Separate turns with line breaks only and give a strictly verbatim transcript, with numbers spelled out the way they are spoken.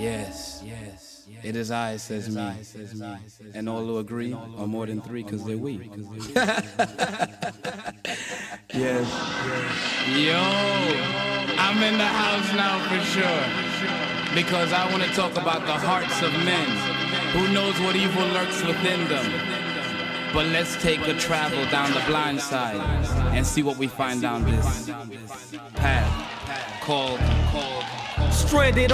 Yes, it is I, says me. And all who agree are more than three, cause they're we. Yes. Yo, I'm in the house now for sure. Because I want to talk about the hearts of men. Who knows what evil lurks within them? But let's take a travel down the blind side and see what we find down this path called, called
Stranded